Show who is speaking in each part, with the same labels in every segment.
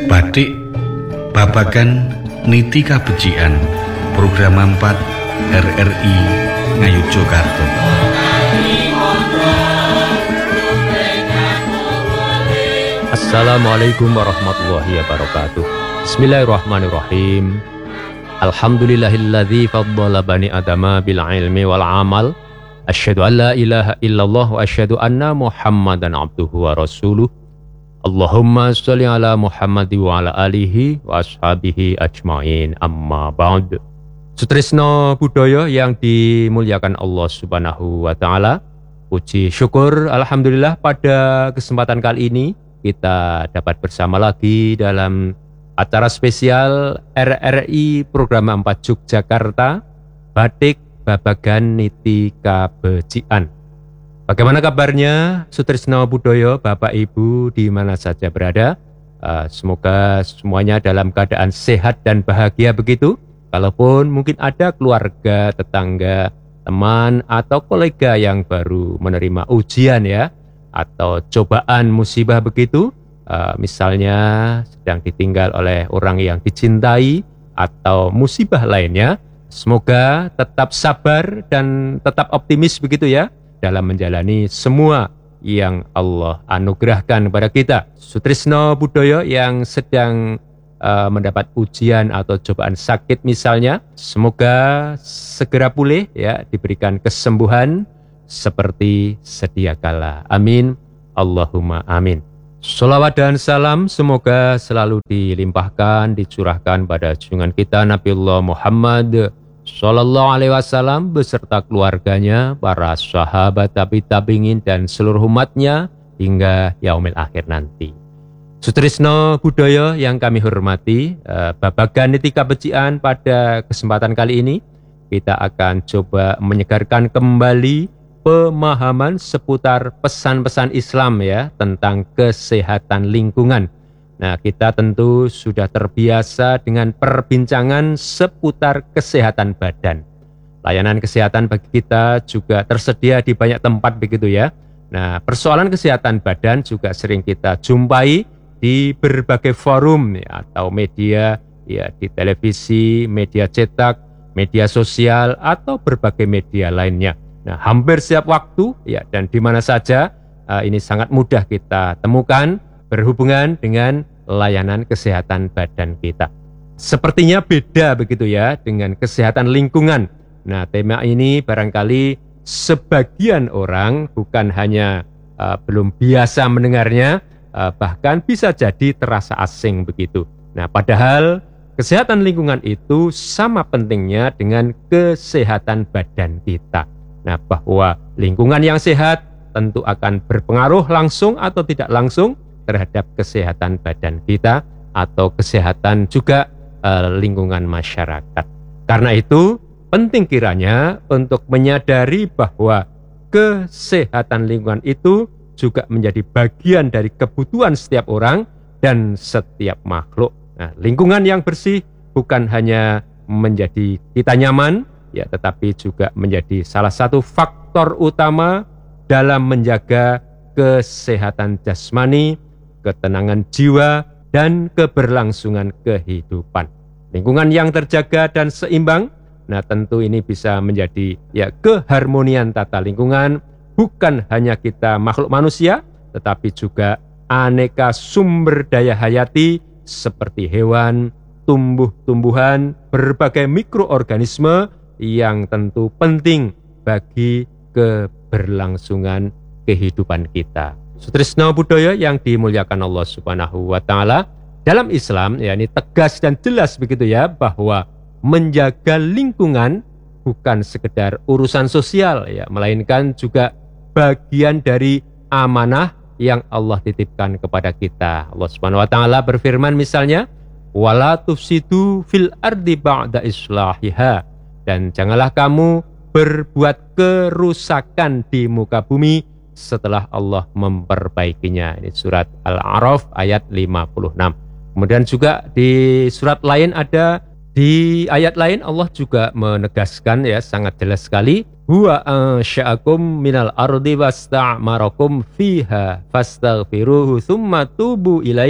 Speaker 1: Batik babagan niti kabecikan program 4 RRI Ngayogyakarta.
Speaker 2: Assalamualaikum warahmatullahi wabarakatuh. Bismillahirrahmanirrahim. Alhamdulillahilladzi faddala bani adama bil ilmi wal amal. Asyhadu an la ilaha illallah wa asyhadu anna Muhammadan abduhu wa rasuluh. Allahumma sholli ala Muhammad wa ala alihi wa ashabihi ajmain. Amma ba'd. Sutrisno budaya yang dimuliakan Allah Subhanahu wa taala. Puji syukur alhamdulillah pada kesempatan kali ini kita dapat bersama lagi dalam acara spesial RRI Program 4 Yogyakarta, Batik Babagan Niti Kabecikan. Bagaimana kabarnya Sutrisno Budoyo, Bapak Ibu di mana saja berada? Semoga semuanya dalam keadaan sehat dan bahagia begitu. Kalaupun mungkin ada keluarga, tetangga, teman atau kolega yang baru menerima ujian ya, atau cobaan musibah begitu, misalnya sedang ditinggal oleh orang yang dicintai atau musibah lainnya, semoga tetap sabar dan tetap optimis begitu ya dalam menjalani semua yang Allah anugerahkan kepada kita. Sutrisno Budoyo yang sedang mendapat ujian atau cobaan sakit misalnya, semoga segera pulih ya, diberikan kesembuhan seperti sedia kala. Amin. Allahumma amin. Sholawat dan salam semoga selalu dilimpahkan, dicurahkan pada junjungan kita Nabiullah Muhammad Sallallahu Alaihi Wasallam beserta keluarganya, para sahabat, tabi'in dan seluruh umatnya hingga yaumil akhir nanti. Sutrisno Budoyo yang kami hormati, babagan niti kabecikan pada kesempatan kali ini kita akan coba menyegarkan kembali pemahaman seputar pesan-pesan Islam ya tentang kesehatan lingkungan. Nah, kita tentu sudah terbiasa dengan perbincangan seputar kesehatan badan. Layanan kesehatan bagi kita juga tersedia di banyak tempat begitu ya. Nah, persoalan kesehatan badan juga sering kita jumpai di berbagai forum ya, atau media ya, di televisi, media cetak, media sosial atau berbagai media lainnya. Nah, hampir setiap waktu ya dan di mana saja ini sangat mudah kita temukan berhubungan dengan layanan kesehatan badan kita. Sepertinya beda begitu ya dengan kesehatan lingkungan. Nah, tema ini barangkali sebagian orang bukan hanya belum biasa mendengarnya, bahkan bisa jadi terasa asing begitu. Nah, padahal kesehatan lingkungan itu sama pentingnya dengan kesehatan badan kita. Nah, bahwa lingkungan yang sehat tentu akan berpengaruh langsung atau tidak langsung terhadap kesehatan badan kita atau kesehatan juga lingkungan masyarakat. Karena itu penting kiranya untuk menyadari bahwa kesehatan lingkungan itu juga menjadi bagian dari kebutuhan setiap orang dan setiap makhluk. Nah, lingkungan yang bersih bukan hanya menjadi kita nyaman, ya, tetapi juga menjadi salah satu faktor utama dalam menjaga kesehatan jasmani, ketenangan jiwa, dan keberlangsungan kehidupan. Lingkungan yang terjaga dan seimbang, nah tentu ini bisa menjadi ya keharmonian tata lingkungan, bukan hanya kita makhluk manusia, tetapi juga aneka sumber daya hayati seperti hewan, tumbuh-tumbuhan, berbagai mikroorganisme yang tentu penting bagi keberlangsungan kehidupan kita. Sutrisno Budoyo yang dimuliakan Allah Subhanahu wa taala, dalam Islam ya ini tegas dan jelas begitu ya bahwa menjaga lingkungan bukan sekedar urusan sosial ya, melainkan juga bagian dari amanah yang Allah titipkan kepada kita. Allah Subhanahu wa taala berfirman misalnya, wala tufsidu fil ardi ba'da islahiha, dan janganlah kamu berbuat kerusakan di muka bumi setelah Allah memperbaikinya. Ini surat Al-A'raf ayat 56. Kemudian juga di surat lain ada, di ayat lain Allah juga menegaskan ya sangat jelas sekali, huwa ansha'akum minal ardi wasta'marakum fiha fastaghfiruhu thumma tubu ilaih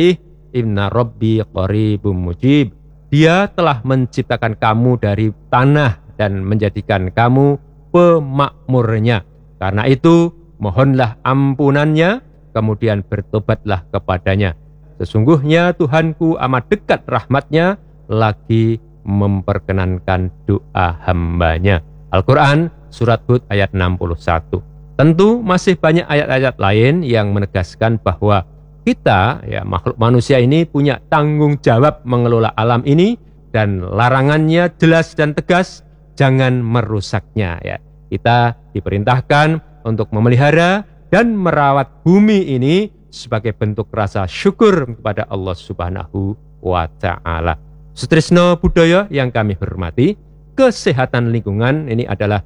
Speaker 2: inna rabbi qaribum mujib. Dia telah menciptakan kamu dari tanah dan menjadikan kamu pemakmurnya. Karena itu, mohonlah ampunannya, kemudian bertobatlah kepadanya. Sesungguhnya Tuhanku amat dekat rahmatnya, lagi memperkenankan doa hambanya. Al-Quran, Surat Hud ayat 61. Tentu masih banyak ayat-ayat lain yang menegaskan bahwa kita, ya makhluk manusia ini punya tanggung jawab mengelola alam ini, dan larangannya jelas dan tegas, jangan merusaknya. Ya, kita diperintahkan untuk memelihara dan merawat bumi ini sebagai bentuk rasa syukur kepada Allah Subhanahu wa Ta'ala. Sutrisno budaya yang kami hormati, kesehatan lingkungan ini adalah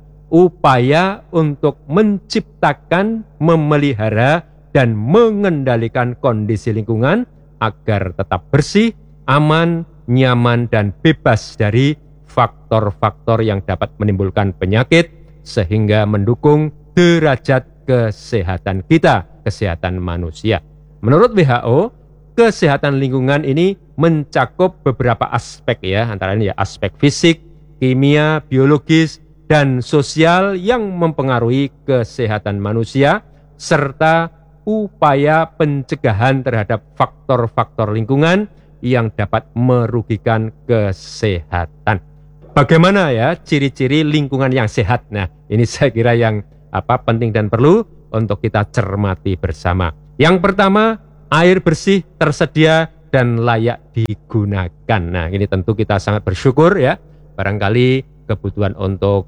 Speaker 2: upaya untuk menciptakan, memelihara, dan mengendalikan kondisi lingkungan agar tetap bersih, aman, nyaman, dan bebas dari faktor-faktor yang dapat menimbulkan penyakit sehingga mendukung derajat kesehatan kita, kesehatan manusia. Menurut WHO, kesehatan lingkungan ini mencakup beberapa aspek, ya, antara lain ya aspek fisik, kimia, biologis, dan sosial yang mempengaruhi kesehatan manusia, serta upaya pencegahan terhadap faktor-faktor lingkungan yang dapat merugikan kesehatan. Bagaimana ya ciri-ciri lingkungan yang sehat? Nah, ini saya kira yang penting dan perlu untuk kita cermati bersama. Yang pertama, air bersih tersedia dan layak digunakan. Nah, ini tentu kita sangat bersyukur ya. Barangkali kebutuhan untuk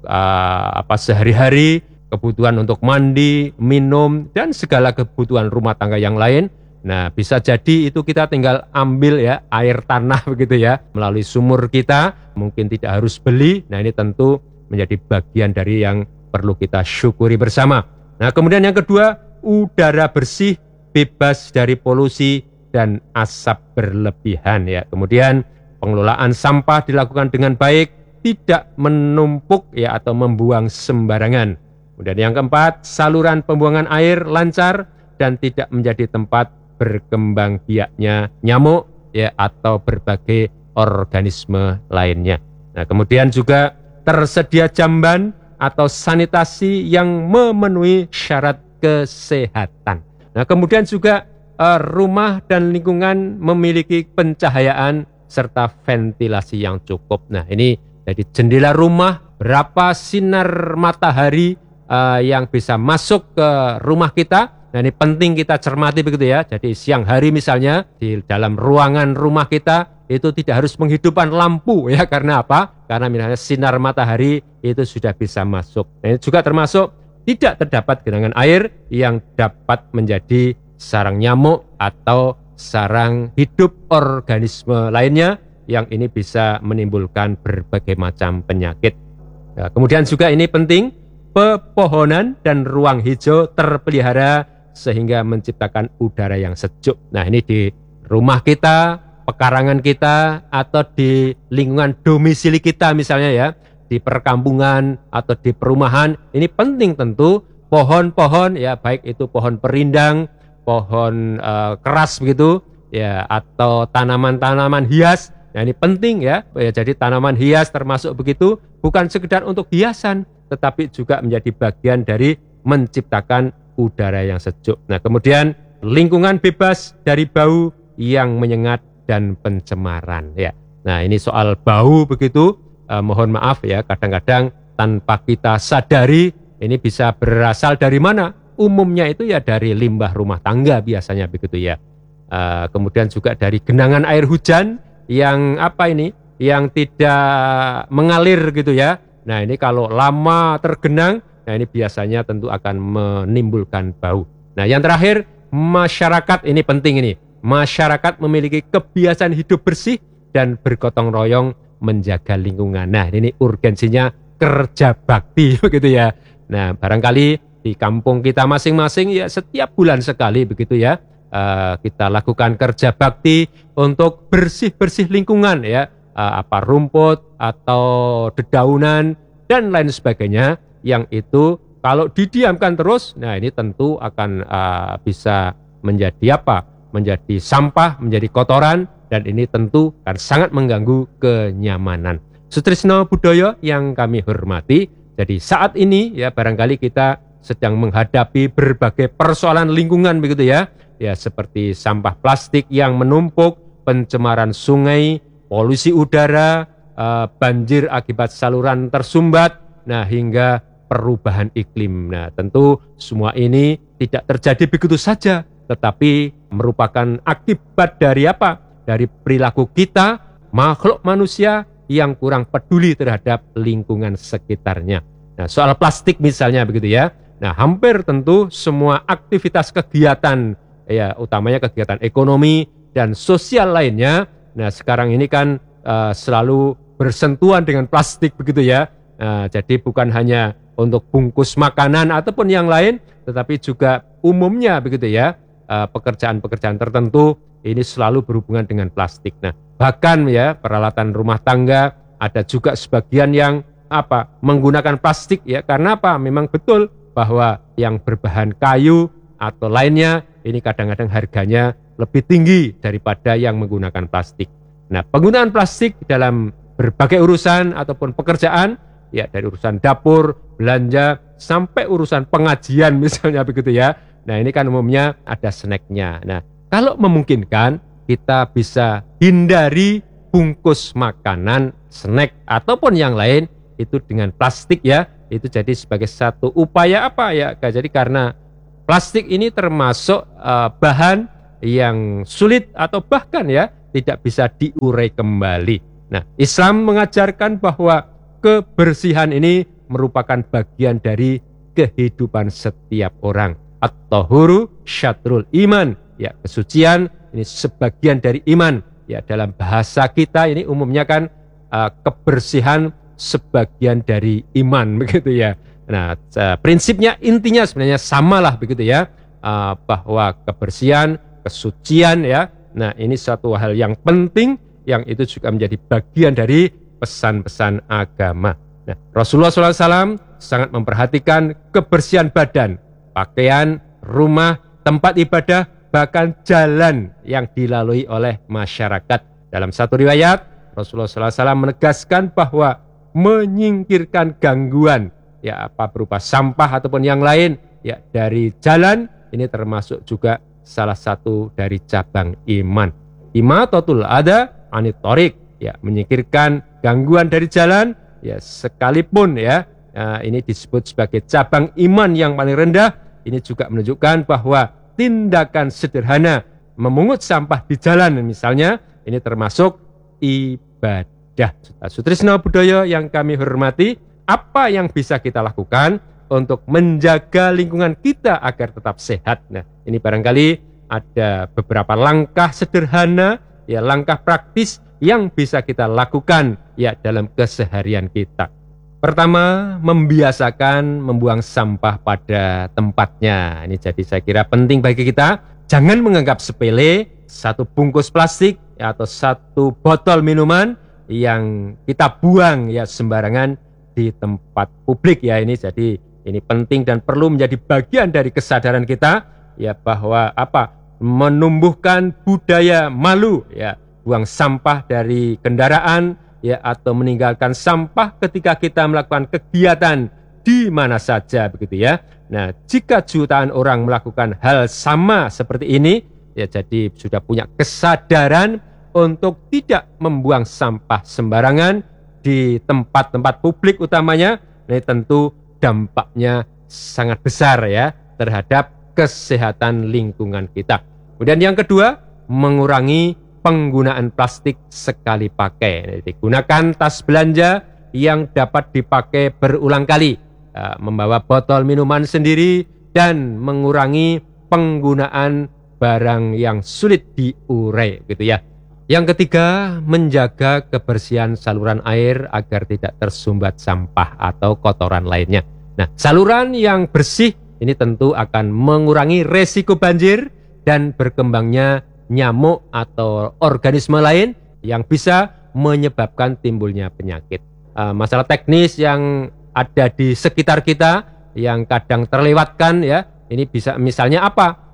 Speaker 2: sehari-hari, kebutuhan untuk mandi, minum, dan segala kebutuhan rumah tangga yang lain. Nah, bisa jadi itu kita tinggal ambil ya air tanah begitu ya, melalui sumur kita, mungkin tidak harus beli. Nah, ini tentu menjadi bagian dari yang perlu kita syukuri bersama. Nah, kemudian yang kedua, udara bersih, bebas dari polusi dan asap berlebihan ya. Kemudian pengelolaan sampah dilakukan dengan baik, tidak menumpuk ya atau membuang sembarangan. Kemudian yang keempat, saluran pembuangan air lancar dan tidak menjadi tempat berkembang biaknya nyamuk ya atau berbagai organisme lainnya. Nah, kemudian juga tersedia jamban atau sanitasi yang memenuhi syarat kesehatan. Nah, kemudian juga rumah dan lingkungan memiliki pencahayaan serta ventilasi yang cukup. Nah, ini jadi jendela rumah, berapa sinar matahari yang bisa masuk ke rumah kita. Nah, ini penting kita cermati begitu ya. Jadi siang hari misalnya di dalam ruangan rumah kita itu tidak harus menghidupkan lampu ya. Karena apa? Karena misalnya sinar matahari itu sudah bisa masuk. Nah, ini juga termasuk tidak terdapat genangan air yang dapat menjadi sarang nyamuk atau sarang hidup organisme lainnya yang ini bisa menimbulkan berbagai macam penyakit. Nah, kemudian juga ini penting, pepohonan dan ruang hijau terpelihara sehingga menciptakan udara yang sejuk. Nah, ini di rumah kita, pekarangan kita, atau di lingkungan domisili kita misalnya ya, di perkampungan atau di perumahan, ini penting tentu pohon-pohon ya, baik itu pohon perindang, pohon keras begitu ya, atau tanaman-tanaman hias. Nah, ini penting ya. Jadi tanaman hias termasuk begitu, bukan sekedar untuk hiasan, tetapi juga menjadi bagian dari menciptakan udara yang sejuk. Nah, kemudian lingkungan bebas dari bau yang menyengat dan pencemaran ya. Nah, ini soal bau begitu, mohon maaf ya, kadang-kadang tanpa kita sadari ini bisa berasal dari mana? Umumnya itu ya dari limbah rumah tangga biasanya begitu ya. Kemudian juga dari genangan air hujan yang yang tidak mengalir gitu ya. Nah, ini kalau lama tergenang, nah ini biasanya tentu akan menimbulkan bau. Nah, yang terakhir, masyarakat ini penting ini. Masyarakat memiliki kebiasaan hidup bersih dan bergotong royong menjaga lingkungan. Nah, ini urgensinya kerja bakti begitu ya. Nah, barangkali di kampung kita masing-masing ya setiap bulan sekali begitu ya. Kita lakukan kerja bakti untuk bersih-bersih lingkungan ya. Rumput atau dedaunan dan lain sebagainya, yang itu kalau didiamkan terus, nah ini tentu akan bisa menjadi menjadi sampah, menjadi kotoran, dan ini tentu kan sangat mengganggu kenyamanan. Sutrisno budaya yang kami hormati, jadi saat ini ya barangkali kita sedang menghadapi berbagai persoalan lingkungan begitu ya. Ya seperti sampah plastik yang menumpuk, pencemaran sungai, polusi udara, banjir akibat saluran tersumbat, nah hingga perubahan iklim. Nah, tentu semua ini tidak terjadi begitu saja, tetapi merupakan akibat dari apa? Dari perilaku kita, makhluk manusia yang kurang peduli terhadap lingkungan sekitarnya. Nah, soal plastik misalnya begitu ya. Nah, hampir tentu semua aktivitas kegiatan, ya utamanya kegiatan ekonomi dan sosial lainnya, nah sekarang ini kan selalu bersentuhan dengan plastik begitu ya. Nah, jadi bukan hanya untuk bungkus makanan ataupun yang lain, tetapi juga umumnya begitu ya, pekerjaan-pekerjaan tertentu ini selalu berhubungan dengan plastik. Nah, bahkan ya peralatan rumah tangga ada juga sebagian yang menggunakan plastik ya, karena apa? Memang betul bahwa yang berbahan kayu atau lainnya ini kadang-kadang harganya lebih tinggi daripada yang menggunakan plastik. Nah, penggunaan plastik dalam berbagai urusan ataupun pekerjaan, ya dari urusan dapur, belanja, sampai urusan pengajian misalnya begitu ya. Nah, ini kan umumnya ada snacknya. Nah, kalau memungkinkan kita bisa hindari bungkus makanan, snack, ataupun yang lain itu dengan plastik ya. Itu jadi sebagai satu upaya jadi karena plastik ini termasuk bahan yang sulit atau bahkan ya tidak bisa diurai kembali. Nah, Islam mengajarkan bahwa kebersihan ini merupakan bagian dari kehidupan setiap orang. At-tahuru syatrul iman. Ya, kesucian ini sebagian dari iman. Ya, dalam bahasa kita ini umumnya kan kebersihan sebagian dari iman begitu ya. Nah, prinsipnya intinya sebenarnya samalah begitu ya, bahwa kebersihan, kesucian ya. Nah, ini satu hal yang penting yang itu juga menjadi bagian dari pesan-pesan agama. Nah, Rasulullah SAW sangat memperhatikan kebersihan badan, pakaian, rumah, tempat ibadah, bahkan jalan yang dilalui oleh masyarakat. Dalam satu riwayat, Rasulullah SAW menegaskan bahwa menyingkirkan gangguan ya berupa sampah ataupun yang lain ya dari jalan ini termasuk juga salah satu dari cabang iman. Imatatul ada anit thoriq, ya menyingkirkan gangguan dari jalan ya sekalipun ya ini disebut sebagai cabang iman yang paling rendah. Ini juga menunjukkan bahwa tindakan sederhana memungut sampah di jalan misalnya ini termasuk ibadah. Sutrisno budaya yang kami hormati, apa yang bisa kita lakukan untuk menjaga lingkungan kita agar tetap sehat? Nah, ini barangkali ada beberapa langkah sederhana, ya langkah praktis yang bisa kita lakukan ya dalam keseharian kita. Pertama, membiasakan membuang sampah pada tempatnya. Ini jadi saya kira penting bagi kita. Jangan menganggap sepele satu bungkus plastik ya, atau satu botol minuman yang kita buang ya sembarangan di tempat publik ya. Ini jadi ini penting dan perlu menjadi bagian dari kesadaran kita ya bahwa menumbuhkan budaya malu ya, buang sampah dari kendaraan ya atau meninggalkan sampah ketika kita melakukan kegiatan di mana saja begitu ya. Nah, jika jutaan orang melakukan hal sama seperti ini ya, jadi sudah punya kesadaran untuk tidak membuang sampah sembarangan di tempat-tempat publik utamanya, ini tentu dampaknya sangat besar ya terhadap kesehatan lingkungan kita. Kemudian yang kedua, mengurangi penggunaan plastik sekali pakai. Jadi, gunakan tas belanja yang dapat dipakai berulang kali, membawa botol minuman sendiri, dan mengurangi penggunaan barang yang sulit diurai gitu ya. Yang ketiga, menjaga kebersihan saluran air agar tidak tersumbat sampah atau kotoran lainnya. Nah, saluran yang bersih ini tentu akan mengurangi resiko banjir dan berkembangnya nyamuk atau organisme lain yang bisa menyebabkan timbulnya penyakit. Masalah teknis yang ada di sekitar kita yang kadang terlewatkan ya, ini bisa misalnya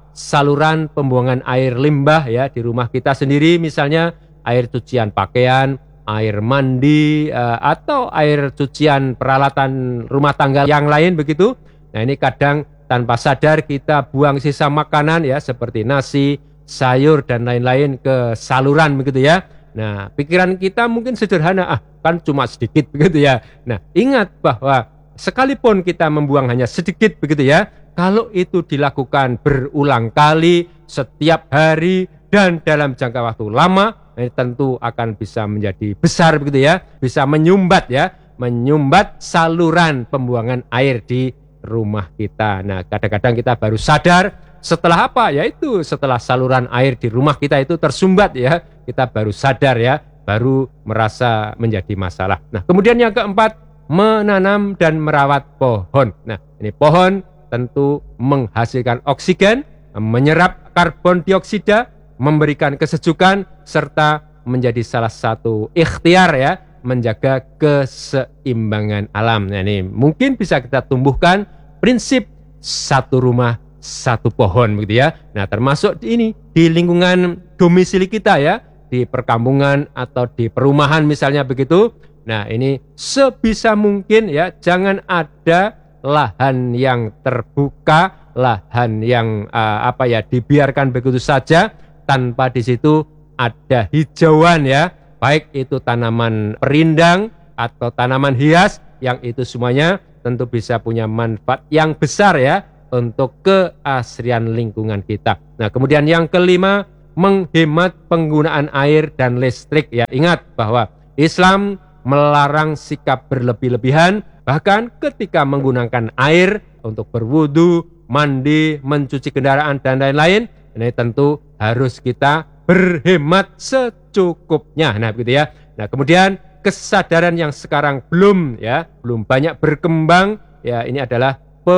Speaker 2: saluran pembuangan air limbah ya di rumah kita sendiri, misalnya air cucian pakaian, air mandi, atau air cucian peralatan rumah tangga yang lain begitu. Nah, ini kadang tanpa sadar kita buang sisa makanan ya seperti nasi, sayur dan lain-lain ke saluran begitu ya. Nah, pikiran kita mungkin sederhana, kan cuma sedikit begitu ya. Nah, ingat bahwa sekalipun kita membuang hanya sedikit begitu ya, kalau itu dilakukan berulang kali, setiap hari, dan dalam jangka waktu lama, ini tentu akan bisa menjadi besar begitu ya, bisa menyumbat ya, menyumbat saluran pembuangan air di rumah kita. Nah, kadang-kadang kita baru sadar setelah apa? Yaitu setelah saluran air di rumah kita itu tersumbat ya, kita baru sadar ya, baru merasa menjadi masalah. Nah, kemudian yang keempat, menanam dan merawat pohon. Nah, ini pohon tentu menghasilkan oksigen, menyerap karbon dioksida, memberikan kesejukan, serta menjadi salah satu ikhtiar ya, menjaga keseimbangan alam. Nah, ini mungkin bisa kita tumbuhkan prinsip satu rumah, satu pohon begitu ya. Nah, termasuk ini di lingkungan domisili kita ya, di perkampungan atau di perumahan misalnya begitu. Nah, ini sebisa mungkin ya, jangan ada lahan yang terbuka, lahan yang dibiarkan begitu saja tanpa di situ ada hijauan ya, baik itu tanaman perindang atau tanaman hias, yang itu semuanya tentu bisa punya manfaat yang besar ya untuk keasrian lingkungan kita. Nah, kemudian yang kelima, menghemat penggunaan air dan listrik ya. Ingat bahwa Islam melarang sikap berlebih-lebihan, bahkan ketika menggunakan air untuk berwudu, mandi, mencuci kendaraan dan lain-lain, ini tentu harus kita berhemat secukupnya. Nah, begitu ya. Nah, kemudian kesadaran yang sekarang belum banyak berkembang ya, ini adalah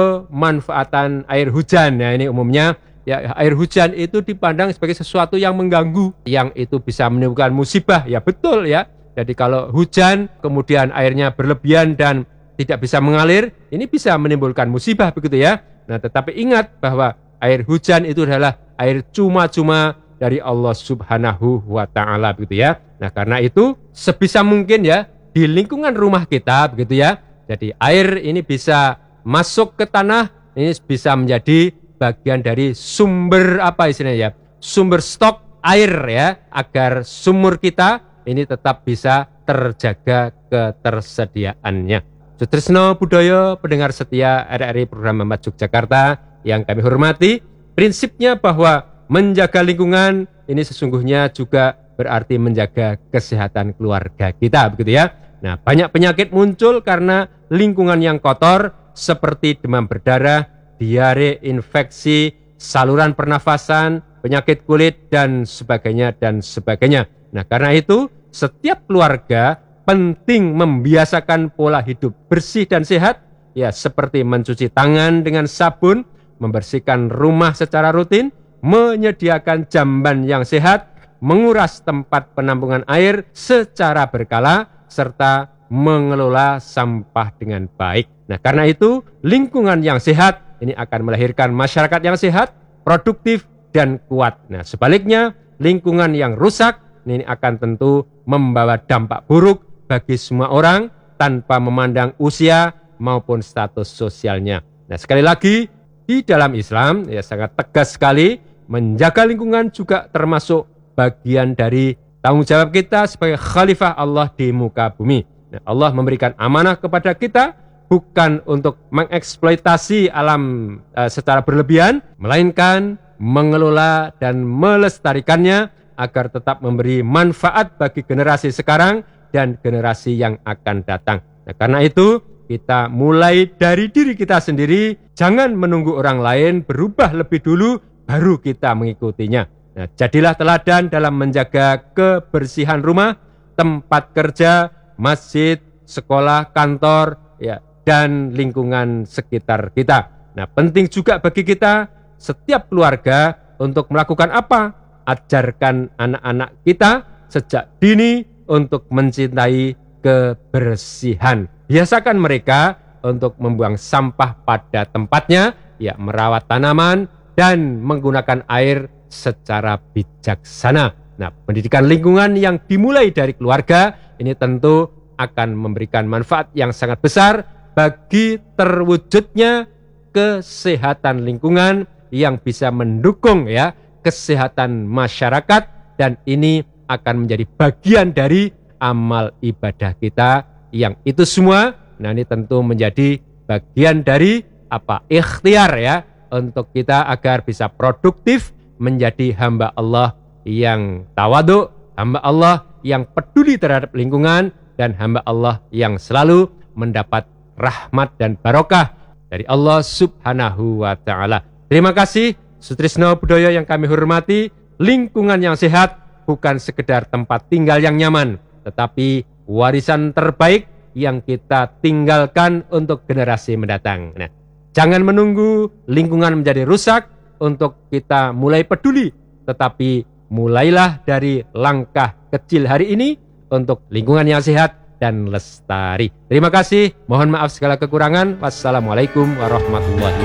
Speaker 2: pemanfaatan air hujan. Nah, ini umumnya ya, air hujan itu dipandang sebagai sesuatu yang mengganggu, yang itu bisa menimbulkan musibah. Ya betul ya. Jadi kalau hujan kemudian airnya berlebihan dan tidak bisa mengalir, ini bisa menimbulkan musibah begitu ya. Nah, tetapi ingat bahwa air hujan itu adalah air cuma-cuma dari Allah Subhanahu wa taala begitu ya. Nah, karena itu sebisa mungkin ya di lingkungan rumah kita begitu ya. Jadi air ini bisa masuk ke tanah, ini bisa menjadi bagian dari sumber istilahnya ya, sumber stok air ya, agar sumur kita ini tetap bisa terjaga ketersediaannya. Sutrisno Budaya, pendengar setia RRI Program Mampat Yogyakarta yang kami hormati, prinsipnya bahwa menjaga lingkungan ini sesungguhnya juga berarti menjaga kesehatan keluarga kita begitu ya. Nah, banyak penyakit muncul karena lingkungan yang kotor seperti demam berdarah, diare, infeksi, saluran pernafasan, penyakit kulit dan sebagainya dan sebagainya. Nah, karena itu setiap keluarga penting membiasakan pola hidup bersih dan sehat ya, seperti mencuci tangan dengan sabun, membersihkan rumah secara rutin, menyediakan jamban yang sehat, menguras tempat penampungan air secara berkala, serta mengelola sampah dengan baik. Nah, karena itu lingkungan yang sehat ini akan melahirkan masyarakat yang sehat, produktif, dan kuat. Nah, sebaliknya lingkungan yang rusak ini akan tentu membawa dampak buruk bagi semua orang tanpa memandang usia maupun status sosialnya. Nah, sekali lagi di dalam Islam ya sangat tegas sekali, menjaga lingkungan juga termasuk bagian dari tanggung jawab kita sebagai khalifah Allah di muka bumi. Nah, Allah memberikan amanah kepada kita bukan untuk mengeksploitasi alam secara berlebihan, melainkan mengelola dan melestarikannya agar tetap memberi manfaat bagi generasi sekarang dan generasi yang akan datang. Nah, karena itu kita mulai dari diri kita sendiri, jangan menunggu orang lain berubah lebih dulu baru kita mengikutinya. Nah, jadilah teladan dalam menjaga kebersihan rumah, tempat kerja, masjid, sekolah, kantor, ya, dan lingkungan sekitar kita. Nah, penting juga bagi kita setiap keluarga untuk melakukan apa? Ajarkan anak-anak kita sejak dini untuk mencintai kebersihan. Biasakan mereka untuk membuang sampah pada tempatnya, ya, merawat tanaman, dan menggunakan air secara bijaksana. Nah, pendidikan lingkungan yang dimulai dari keluarga ini tentu akan memberikan manfaat yang sangat besar bagi terwujudnya kesehatan lingkungan yang bisa mendukung ya kesehatan masyarakat, dan ini akan menjadi bagian dari amal ibadah kita yang itu semua. Nah, ini tentu menjadi bagian dari ikhtiar ya untuk kita agar bisa produktif menjadi hamba Allah yang tawadhu, hamba Allah yang peduli terhadap lingkungan, dan hamba Allah yang selalu mendapat rahmat dan barokah dari Allah Subhanahu wa Ta'ala. Terima kasih Sutrisno Budoyo yang kami hormati. Lingkungan yang sehat bukan sekedar tempat tinggal yang nyaman, tetapi warisan terbaik yang kita tinggalkan untuk generasi mendatang. Nah, jangan menunggu lingkungan menjadi rusak untuk kita mulai peduli, tetapi mulailah dari langkah kecil hari ini untuk lingkungan yang sehat dan lestari. Terima kasih, mohon maaf segala kekurangan. Wassalamualaikum warahmatullahi wabarakatuh.